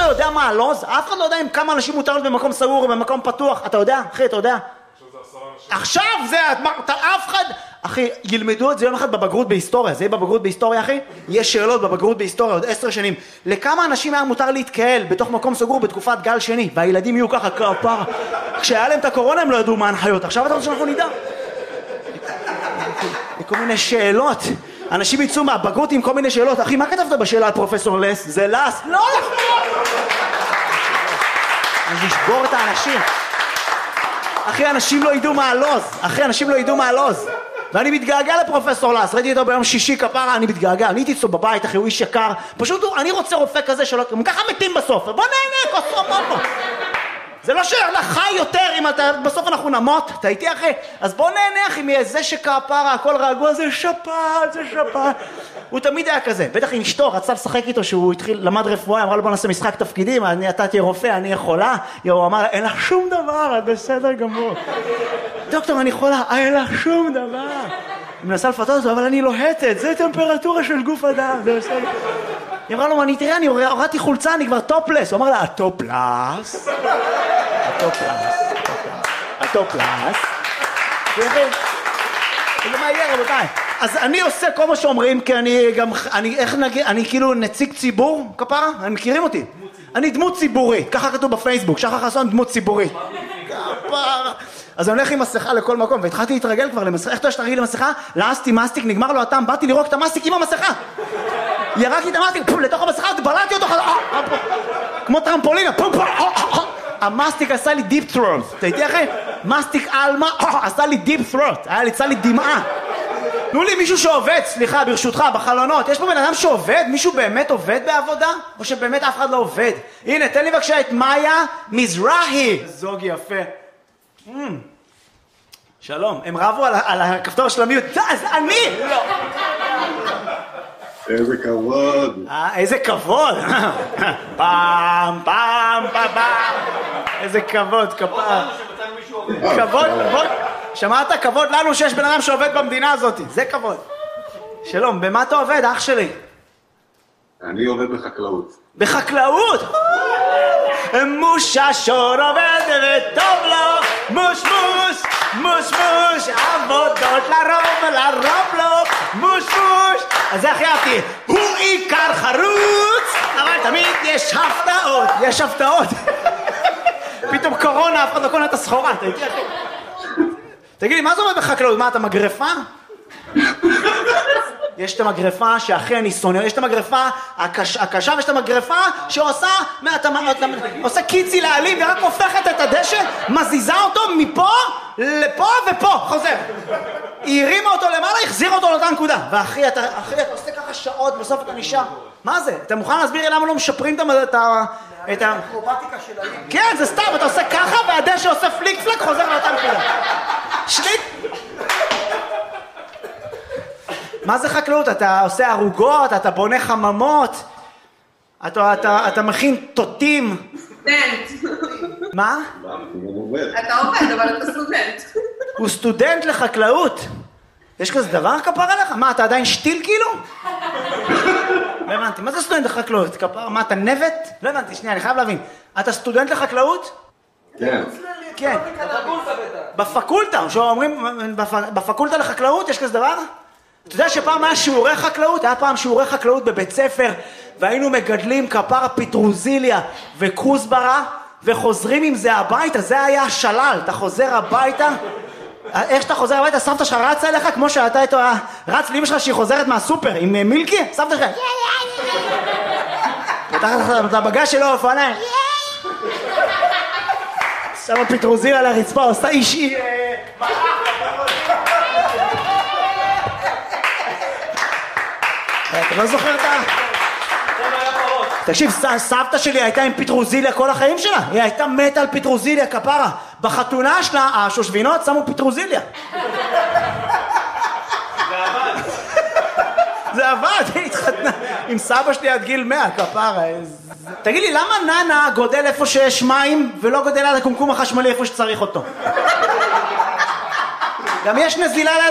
לא יודע מה הלוז, אף אחד לא יודע אם כמה אנשים מותר להיות במקום סגור או במקום פתוח, אתה יודע? אחי, אתה יודע? עכשיו זה, אף אחד, אחי, ילמדו את זה יום אחד בבגרות בהיסטוריה, זה יהיה בבגרות בהיסטוריה, אחי? יש שאלות בבגרות בהיסטוריה עוד 10 שנים. לכמה אנשים היה מותר להתקהל בתוך מקום סגור בתקופת גל שני, והילדים יהיו ככה כפרה. כשהיה להם את הקורונה הם לא ידעו מה ההנחיות, עכשיו אתה רוצה שאנחנו נדע? כל מיני שאלות. אנשים יצאו מהבגרות עם כל מיני שאלות. אחי, מה כתבת בשאלה על פרופסור לס? זה לס? לא נכון! אז לשבור את האנשים. אחי, אנשים לא ידעו מה הלוז. אחי, אנשים לא ידעו מה הלוז. ואני מתגעגע לפרופסור לס. ראיתי אותו ביום שישי כפרה, אני מתגעגע. אני הייתי אצלו בבית, אחי, הוא איש יקר. פשוט אני רוצה רופא כזה שלא... הם ככה מתים בסוף. בוא נהנה, כוסו מוטו. זה לא שאלה חי יותר אם אתה... בסוף אנחנו נמות. אתה איתי, אחי? אז בוא נהנה, אחי, מאיזה שכפרה, הכל רגוע, זה שפעת, זה שפעת. הוא תמיד היה כזה. בטח עם אשתו, רצה לשחק איתו שהוא התחיל, למד רפואה, אמרה לו בוא נעשה משחק תפקידים, אתה תהיה רופא, אני יכולה. הוא אמר, אין לך שום דבר, את בסדר גמור. דוקטור, אני יכולה, אין לך שום דבר. היא מנסה לפתות אותו, אבל אני לוהטת, זה טמפרטורה של גוף אדם, זה בסדר. היא אמרה לו, תראה, אני הורדתי חולצה, אני כבר טופלס. הוא אמר לה, הטופלס. הטופלס. זה מה יהיה, רבותיי. אז אני עושה כל מה שאומרים, כי אני כאילו נציג ציבור, כפרה? הם מכירים אותי. אני דמות ציבורית, ככה כתוב בפייסבוק, שחר חסון דמות ציבורית. כפרה. אז אני הולך עם מסכה לכל מקום, והתחלתי להתרגל כבר למסכה. איך אתה שתרגיל למסכה? לעסתי מסטיק, נגמר לו הטעם, באתי לראות את המסטיק עם המסכה. ירקתי את המסטיק, לתוך המסכה, בלעתי אותו, כמו טרמפולינה, המסטיק עשה לי דיפ ת'רוט. אתה איתי אחי? מסטיק אלמה, עשה לי דיפ ת'רוט, יצא לי דמעה. תנו לי מישהו שעובד, סליחה, ברשותך, בחלונות. יש פה בן אדם שעובד? מישהו באמת עובד בעבודה? או שבאמת אף אחד לא עובד? הנה, תן לי בבקשה את מאיה מזרחי. זוג יפה. שלום, הם רבו על הכפתור של המיוט. אז אני! לא. איזה כבוד. איזה כבוד. פעם, פעם, פעם. איזה כבוד, כפר. כבוד, כבוד. שמעת? כבוד לנו שיש בן אדם שעובד במדינה הזאת. זה כבוד. שלום, במה אתה עובד, אח שלי? אני עובד בחקלאות. בחקלאות? מוששור עובד וטוב לו, מוש מוש, מוש מוש, עבודות לרוב לו, מוש מוש. אז זה הכי אהבתי, הוא עיקר חרוץ, אבל תמיד יש הפתעות, יש הפתעות. פתאום קורונה, אף אחד לא קונה את הסחורה, אתה איתי אחי. תגיד לי, מה זה עובד בחקלאות? מה, אתה מגרפה? יש את המגרפה שאחי אני שונא, יש את המגרפה הקשה ויש את המגרפה שעושה עושה קיצי לעלים ורק הופכת את הדשא, מזיזה אותו מפה לפה ופה, חוזר. היא הרימה אותו למעלה, החזיר אותו לאותה נקודה. ואחי, אתה עושה ככה שעות, בסוף אתה נשאר. מה זה? אתה מוכן להסביר לי למה לא משפרים את האקרובטיקה של העלים? כן, זה סתם, אתה עושה ככה והדשא עושה פליק פלק, חוזר לאותה נקודה. שליט. מה זה חקלאות? אתה עושה ערוגות, אתה בונה חממות, אתה מכין תותים. סטודנט. מה? אתה עובד, אבל אתה סטודנט. הוא סטודנט לחקלאות. יש כזה דבר כפר עליך? מה, אתה עדיין שתיל כאילו? לא הבנתי, מה זה סטודנט לחקלאות? כפר, מה, אתה נבט? לא הבנתי, שנייה, אני חייב להבין. אתה סטודנט לחקלאות? כן. כן. בפקולטה, שאומרים, בפקולטה לחקלאות יש כזה דבר? אתה יודע שפעם היה שיעורי חקלאות? היה פעם שיעורי חקלאות בבית ספר, והיינו מגדלים כפרה פיטרוזיליה וכוסברה, וחוזרים עם זה הביתה, זה היה השלל, אתה חוזר הביתה, איך שאתה חוזר הביתה, סבתא שלך רצה אליך, כמו שאתה איתו, רץ לאמא שלך שהיא חוזרת מהסופר, עם מילקי, סבתא שלך, פותחת את הבגז שלו, אופניים, שמה פיטרוזיליה על הרצפה, עושה אישי, אתה לא זוכר את ה... תקשיב, סבתא שלי הייתה עם פיטרוזיליה כל החיים שלה. היא הייתה מתה על פיטרוזיליה, כפרה. בחתונה שלה, השושבינות שמו פיטרוזיליה. זה עבד, היא התחתנה עם סבא שלי עד גיל 100, כפרה. תגיד לי, למה ננה גודל איפה שיש מים ולא גודל על הקומקום החשמלי איפה שצריך אותו? גם יש נזילה